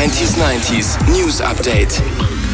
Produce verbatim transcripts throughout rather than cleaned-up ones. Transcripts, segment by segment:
neunzig neunzig News Update.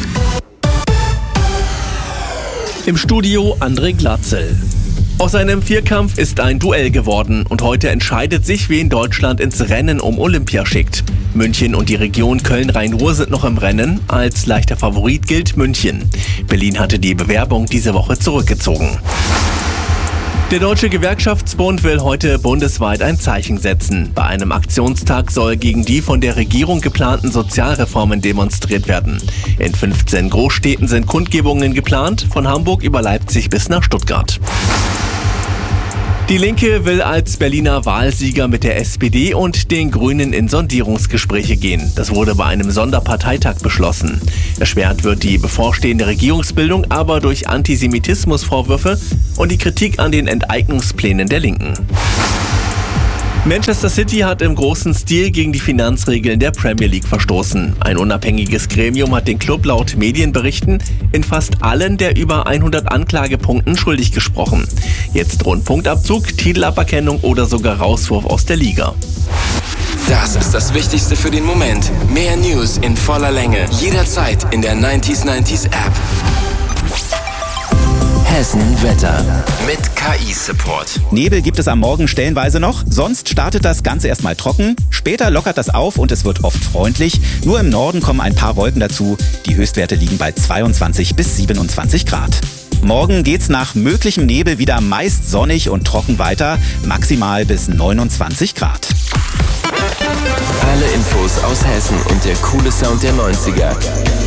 Im Studio André Glatzel. Aus einem Vierkampf ist ein Duell geworden und heute entscheidet sich, wen Deutschland ins Rennen um Olympia schickt. München und die Region Köln-Rhein-Ruhr sind noch im Rennen. Als leichter Favorit gilt München. Berlin hatte die Bewerbung diese Woche zurückgezogen. Der Deutsche Gewerkschaftsbund will heute bundesweit ein Zeichen setzen. Bei einem Aktionstag soll gegen die von der Regierung geplanten Sozialreformen demonstriert werden. In fünfzehn Großstädten sind Kundgebungen geplant, von Hamburg über Leipzig bis nach Stuttgart. Die Linke will als Berliner Wahlsieger mit der S P D und den Grünen in Sondierungsgespräche gehen. Das wurde bei einem Sonderparteitag beschlossen. Erschwert wird die bevorstehende Regierungsbildung aber durch Antisemitismusvorwürfe und die Kritik an den Enteignungsplänen der Linken. Manchester City hat im großen Stil gegen die Finanzregeln der Premier League verstoßen. Ein unabhängiges Gremium hat den Club laut Medienberichten in fast allen der über hundert Anklagepunkten schuldig gesprochen. Jetzt drohen Punktabzug, Titelaberkennung oder sogar Rauswurf aus der Liga. Das ist das Wichtigste für den Moment. Mehr News in voller Länge. Jederzeit in der neunzig neunzig App. Hessen Wetter mit K I-Support. Nebel gibt es am Morgen stellenweise noch, sonst startet das Ganze erstmal trocken. Später lockert das auf und es wird oft freundlich. Nur im Norden kommen ein paar Wolken dazu. Die Höchstwerte liegen bei zweiundzwanzig bis siebenundzwanzig Grad. Morgen geht's nach möglichem Nebel wieder meist sonnig und trocken weiter, maximal bis neunundzwanzig Grad. Alle Infos aus Hessen und der coole Sound der neunziger